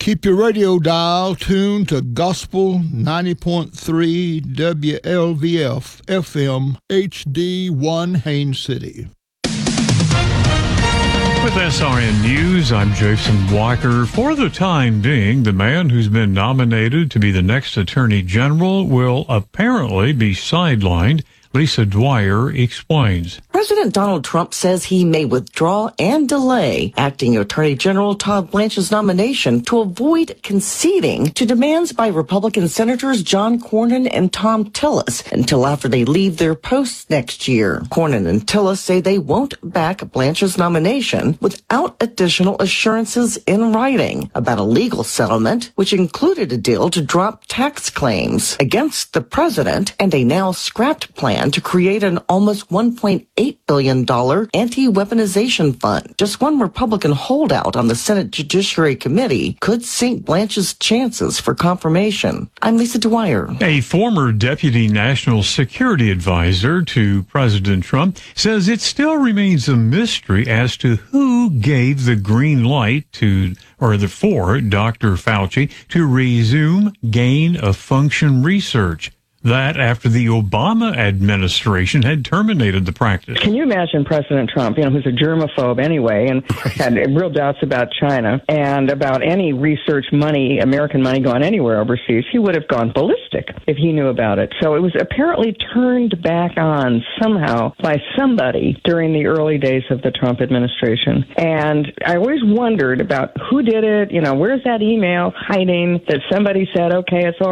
Keep your radio dial tuned to Gospel 90.3 WLVF FM HD1 Haines City. With SRN News, I'm Jason Walker. For the time being, the man who's been nominated to be the next Attorney General will apparently be sidelined. Lisa Dwyer explains. President Donald Trump says he may withdraw and delay acting Attorney General Todd Blanche's nomination to avoid conceding to demands by Republican Senators John Cornyn and Thom Tillis until after they leave their posts next year. Cornyn and Tillis say they won't back Blanche's nomination without additional assurances in writing about a legal settlement, which included a deal to drop tax claims against the president and a now scrapped plan to create an almost $1.8 billion anti-weaponization fund. Just one Republican holdout on the Senate Judiciary Committee could sink Blanche's chances for confirmation. I'm Lisa Dwyer. A former deputy national security advisor to President Trump says it still remains a mystery as to who gave the green light for Dr. Fauci to resume gain-of-function research. That after the Obama administration had terminated the practice. Can you imagine President Trump, who's a germaphobe anyway, and had real doubts about China and about any research money, American money going anywhere overseas? He would have gone ballistic if he knew about it. So it was apparently turned back on somehow by somebody during the early days of the Trump administration. And I always wondered about who did it, where's that email hiding that somebody said, okay, it's all